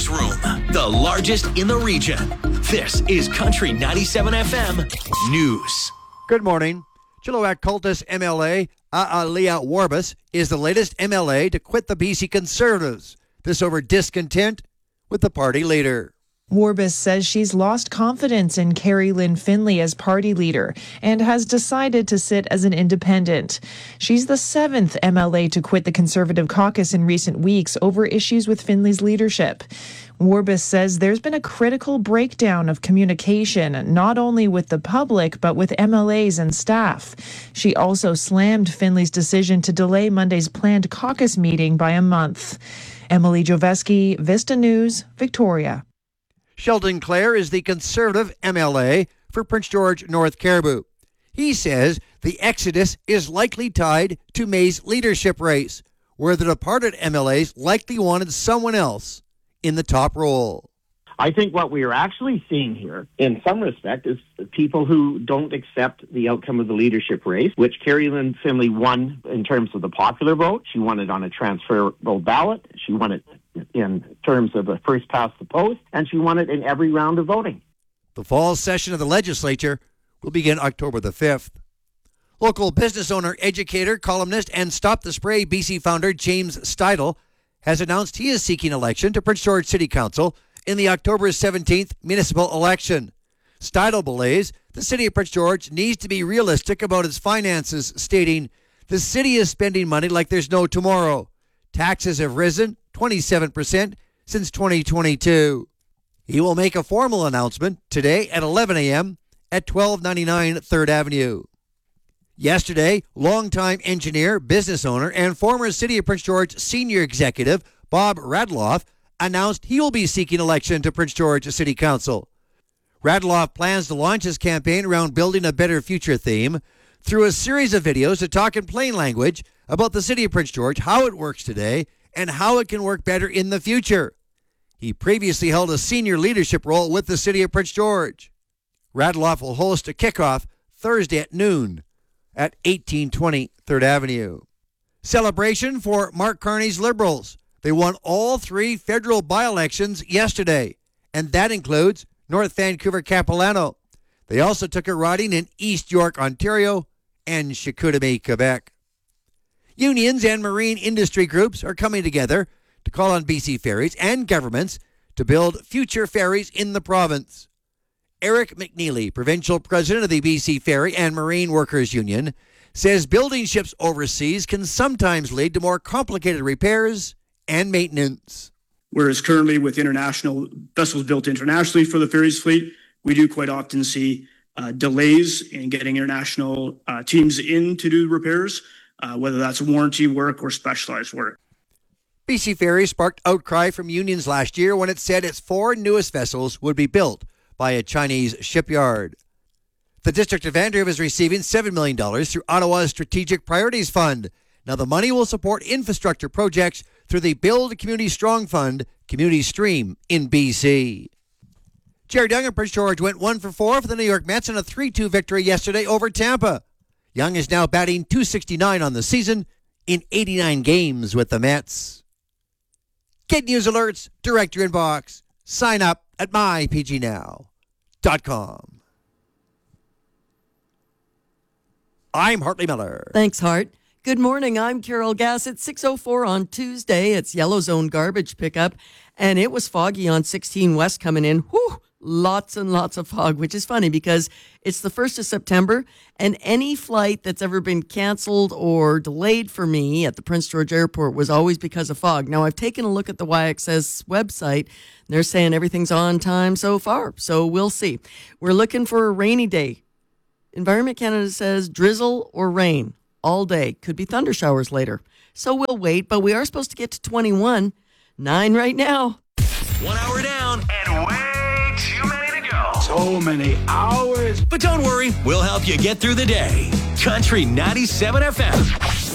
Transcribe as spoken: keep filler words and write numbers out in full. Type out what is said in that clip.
newsroom, the largest in the region. This is Country ninety-seven F M News. Good morning. Chilliwack Cultus M L A A'aliah Warbus is the latest M L A to quit the B C Conservatives. This over discontent with the party leader. Warbus says she's lost confidence in Carrie Lynn Finley as party leader and has decided to sit as an independent. She's the seventh M L A to quit the Conservative caucus in recent weeks over issues with Finley's leadership. Warbus says there's been a critical breakdown of communication, not only with the public, but with M L As and staff. She also slammed Finley's decision to delay Monday's planned caucus meeting by a month. Emily Joveski, Vista News, Victoria. Sheldon Clare is the Conservative M L A for Prince George North Caribou. He says the exodus is likely tied to May's leadership race, where the departed M L As likely wanted someone else in the top role. I think what we are actually seeing here, in some respect, is people who don't accept the outcome of the leadership race, which Carrie Lynn Finley won in terms of the popular vote. She won it on a transferable ballot. She won it in terms of the first past the post, and she won it in every round of voting. The fall session of the legislature will begin October the fifth. Local business owner, educator, columnist, and Stop the Spray B C founder James Steidel has announced he is seeking election to Prince George City Council in the October seventeenth municipal election. Steidel believes the city of Prince George needs to be realistic about its finances, stating, "The city is spending money like there's no tomorrow. Taxes have risen twenty-seven percent since twenty twenty-two. He will make a formal announcement today at eleven a.m. at twelve ninety-nine third Avenue. Yesterday, longtime engineer, business owner, and former City of Prince George senior executive Bob Radloff announced he will be seeking election to Prince George City Council. Radloff plans to launch his campaign around building a better future theme through a series of videos to talk in plain language about the City of Prince George, how it works today, and how it can work better in the future. He previously held a senior leadership role with the City of Prince George. Radloff will host a kickoff Thursday at noon at eighteen twenty third Avenue. Celebration for Mark Carney's Liberals. They won all three federal by-elections yesterday, and that includes North Vancouver Capilano. They also took a riding in East York, Ontario, and Chicoutimi, Quebec. Unions and marine industry groups are coming together to call on B C Ferries and governments to build future ferries in the province. Eric McNeely, provincial president of the B C Ferry and Marine Workers Union, says building ships overseas can sometimes lead to more complicated repairs and maintenance. Whereas currently with international vessels built internationally for the ferries fleet, we do quite often see uh, delays in getting international uh, teams in to do repairs, uh, whether that's warranty work or specialized work. B C Ferries sparked outcry from unions last year when it said its four newest vessels would be built by a Chinese shipyard. The District of Vancouver is receiving seven million dollars through Ottawa's Strategic Priorities Fund. Now the money will support infrastructure projects through the Build Community Strong Fund Community Stream in B C. Jared Young of Prince George went one for four for the New York Mets in a three two victory yesterday over Tampa. Young is now batting two sixty-nine on the season in eighty-nine games with the Mets. Get news alerts direct to your inbox. Sign up at my p g now dot com. I'm Hartley Miller. Thanks, Hart. Good morning. I'm Carol Gass. It's six oh four on Tuesday. It's Yellow Zone garbage pickup, and it was foggy on sixteen West coming in. Whew, lots and lots of fog, which is funny because it's the first of September, and any flight that's ever been canceled or delayed for me at the Prince George Airport was always because of fog. Now, I've taken a look at the Y X S website. They're saying everything's on time so far, so we'll see. We're looking for a rainy day. Environment Canada says drizzle or rain all day. Could be thunder showers later. So we'll wait, but we are supposed to get to twenty-one. Nine right now. One hour down and way too many to go. So many hours. But don't worry, we'll help you get through the day. Country ninety-seven F M.